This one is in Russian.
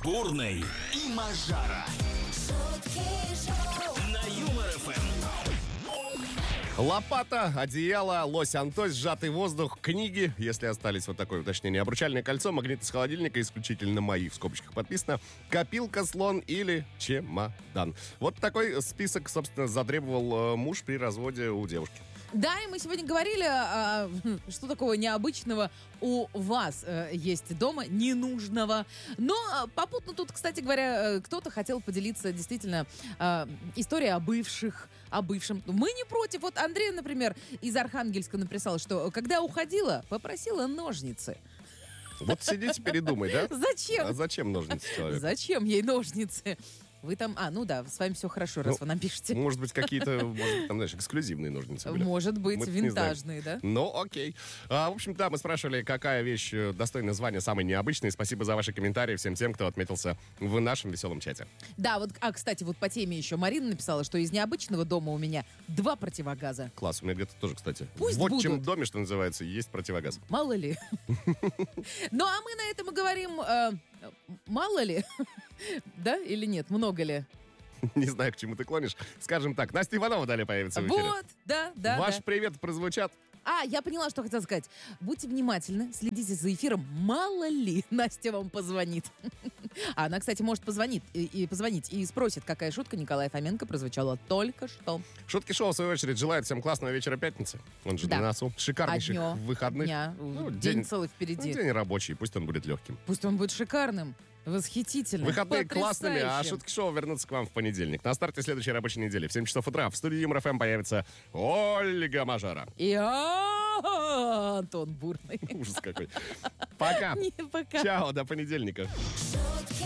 Бурный и Мажара. На Юмор ФМ. Лопата, одеяло, лось Антось, сжатый воздух, книги, если остались, вот такое уточнение. Обручальное кольцо, магнит из холодильника, исключительно мои, в скобочках подписано, копилка, слон или чемодан. Вот такой список, собственно, затребовал муж при разводе у девушки. Да, и мы сегодня говорили, что такого необычного у вас есть дома, ненужного. Но попутно тут, кстати говоря, кто-то хотел поделиться действительно историей о бывшем. Мы не против. Вот Андрей, например, из Архангельска написал, что когда уходила, попросила ножницы. Вот сиди теперь и думай, да? Зачем? А зачем ножницы человеку? Зачем ей ножницы? Вы там... ну да, с вами все хорошо, раз вы нам пишете. Может быть, какие-то, там, знаешь, эксклюзивные ножницы были. Может быть, Мы-то не винтажные, да? Ну, окей. В общем, да, мы спрашивали, какая вещь достойна звания самой необычной. Спасибо за ваши комментарии всем тем, кто отметился в нашем веселом чате. Да, вот, кстати, вот по теме еще Марина написала, что из необычного дома у меня 2 противогаза. Класс, у меня где-то тоже, кстати. Пусть в отчим будут. доме, что называется, есть противогаз. Мало ли. Ну, а мы на этом и говорим, мало ли, да, или нет, много ли? Не знаю, к чему ты клонишь. Скажем так, Настя Иванова далее появится в эфире. Вот, да. Ваш привет прозвучат. Я поняла, что хотела сказать. Будьте внимательны, следите за эфиром. Мало ли Настя вам позвонит. Она, кстати, может позвонить и спросит, какая шутка Николая Фоменко прозвучала только что. Шутки шоу, в свою очередь, желают всем классного вечера пятницы. Он же Да. на носу. Шикарнейших выходных. Дня. Ну, День целый впереди. День рабочий, пусть он будет легким. Пусть он будет шикарным, восхитительным, Выходные классными, а потрясающим. шутки шоу вернутся к вам в понедельник. На старте следующей рабочей недели в 7 часов утра в студии Юмор ФМ появится Ольга Мажара. И Антон Бурный. Ужас какой. Пока. Не, пока. Чао, до понедельника.